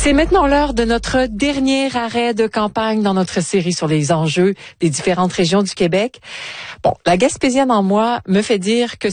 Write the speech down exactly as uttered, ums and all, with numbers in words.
C'est maintenant l'heure de notre dernier arrêt de campagne dans notre série sur les enjeux des différentes régions du Québec. Bon, la Gaspésienne en moi me fait dire que